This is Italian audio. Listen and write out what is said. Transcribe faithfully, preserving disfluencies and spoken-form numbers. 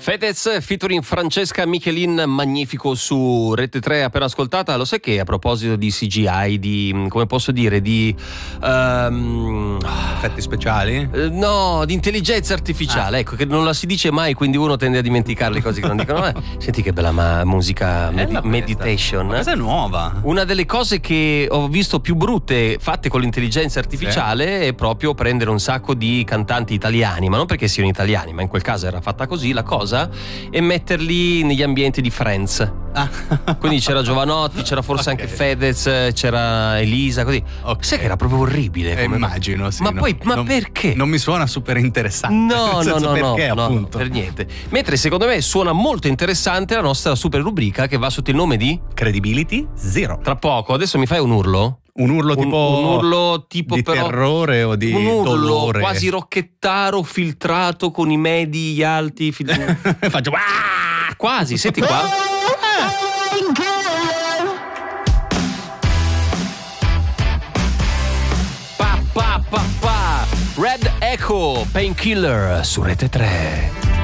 Fedez featuring Francesca Michelin, magnifico, su Rete tre, appena ascoltata. Lo sai che a proposito di C G I, di, come posso dire, di um, effetti speciali? Uh, no, di intelligenza artificiale, ah. ecco, che non la si dice mai, quindi uno tende a dimenticare le cose che non dicono. Senti che bella ma- musica, med- meditation. Questa è nuova. Una delle cose che ho visto più brutte fatte con l'intelligenza artificiale sì. è proprio prendere un sacco di cantanti italiani, ma non perché siano italiani, ma in quel caso era fatta così la cosa, e metterli negli ambienti di Friends. Ah. Quindi c'era Giovanotti, c'era forse okay. anche Fedez, c'era Elisa, così. Okay. Sai che era proprio orribile. Eh, come... immagino, sì. Ma no, poi, ma non, perché? Non mi suona super interessante. No, no, no, perché, no, appunto. no, per niente. Mentre secondo me suona molto interessante la nostra super rubrica che va sotto il nome di Credibility Zero. Tra poco, adesso mi fai un urlo? Un urlo tipo un, un urlo tipo di però, terrore o di un urlo dolore, quasi rocchettaro, filtrato con i medi alti. Fil... Faccio ah! Quasi, senti qua. Pa pa pa pa. Red Echo, Painkiller su Rete tre.